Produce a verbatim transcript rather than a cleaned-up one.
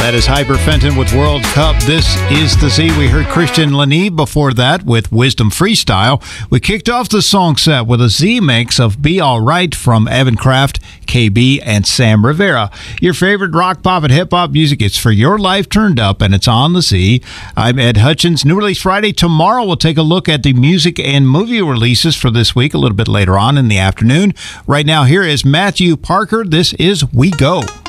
That is Hyper Fenton with World Cup. This is the Z. We heard Christian Lanier before that with Wisdom Freestyle. We kicked off the song set with a Z mix of Be Alright from Evan Kraft, K B, and Sam Rivera. Your favorite rock, pop, and hip-hop music. It's for your life turned up, and it's on the Z. I'm Ed Hutchins. New Release Friday. Tomorrow we'll take a look at the music and movie releases for this week a little bit later on in the afternoon. Right now, here is Matthew Parker. This is We Go.